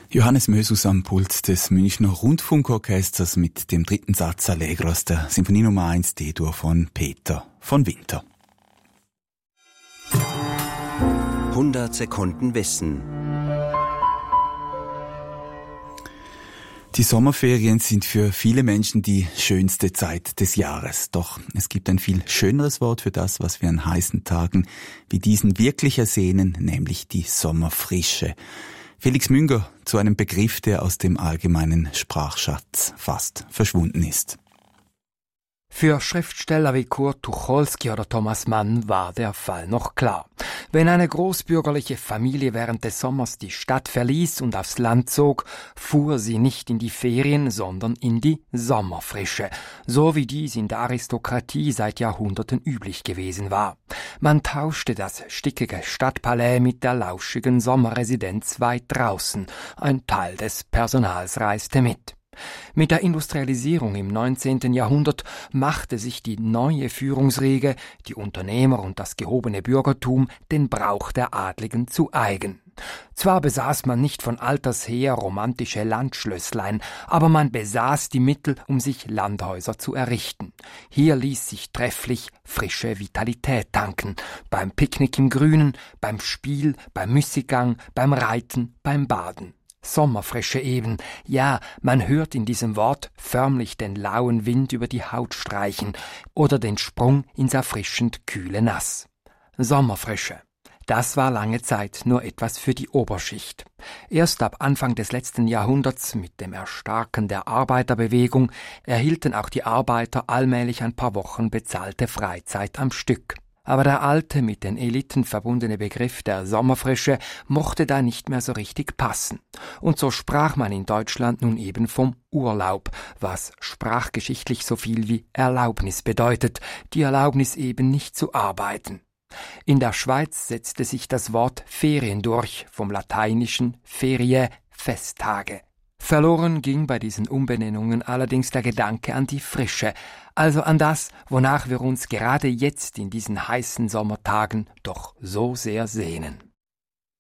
Johannes Mösus am Pult des Münchner Rundfunkorchesters mit dem dritten Satz Allegro aus der Sinfonie Nummer 1 D-Dur von Peter von Winter. 100 Sekunden Wissen. Die Sommerferien sind für viele Menschen die schönste Zeit des Jahres. Doch es gibt ein viel schöneres Wort für das, was wir an heißen Tagen wie diesen wirklich ersehnen, nämlich die Sommerfrische. Felix Münger zu einem Begriff, der aus dem allgemeinen Sprachschatz fast verschwunden ist. Für Schriftsteller wie Kurt Tucholsky oder Thomas Mann war der Fall noch klar. Wenn eine großbürgerliche Familie während des Sommers die Stadt verließ und aufs Land zog, fuhr sie nicht in die Ferien, sondern in die Sommerfrische, so wie dies in der Aristokratie seit Jahrhunderten üblich gewesen war. Man tauschte das stickige Stadtpalais mit der lauschigen Sommerresidenz weit draußen. Ein Teil des Personals reiste mit. Mit der Industrialisierung im 19. Jahrhundert machte sich die neue Führungsriege, die Unternehmer und das gehobene Bürgertum, den Brauch der Adligen zu eigen. Zwar besaß man nicht von alters her romantische Landschlösslein, aber man besaß die Mittel, um sich Landhäuser zu errichten. Hier ließ sich trefflich frische Vitalität tanken, beim Picknick im Grünen, beim Spiel, beim Müßiggang, beim Reiten, beim Baden. Sommerfrische eben, ja, man hört in diesem Wort förmlich den lauen Wind über die Haut streichen oder den Sprung ins erfrischend kühle Nass. Sommerfrische. Das war lange Zeit nur etwas für die Oberschicht. Erst ab Anfang des letzten Jahrhunderts mit dem Erstarken der Arbeiterbewegung erhielten auch die Arbeiter allmählich ein paar Wochen bezahlte Freizeit am Stück. Aber der alte, mit den Eliten verbundene Begriff der Sommerfrische mochte da nicht mehr so richtig passen. Und so sprach man in Deutschland nun eben vom Urlaub, was sprachgeschichtlich so viel wie Erlaubnis bedeutet, die Erlaubnis eben nicht zu arbeiten. In der Schweiz setzte sich das Wort Ferien durch, vom lateinischen Ferie, Festtage. Verloren ging bei diesen Umbenennungen allerdings der Gedanke an die Frische, also an das, wonach wir uns gerade jetzt in diesen heißen Sommertagen doch so sehr sehnen.